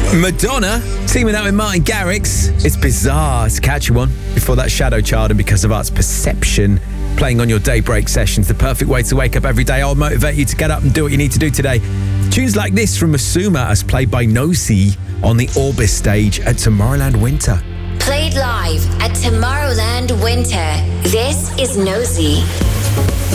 Madonna teaming up with Martin Garrix. It's Bizarre. It's a catchy one. Before that, Shadow Child and Because of Art's Perception. Playing on your daybreak sessions. The perfect way to wake up every day. I'll motivate you to get up and do what you need to do today. Tunes like this from Masuma as played by Nosy on the Orbis stage at Tomorrowland Winter. Played live at Tomorrowland Winter. This is Nosy.